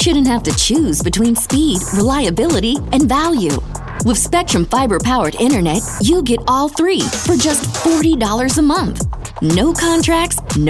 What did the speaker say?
shouldn't have to choose between speed, reliability, and value. With Spectrum Fiber-powered internet, you get all three for just $40 a month. No contracts, no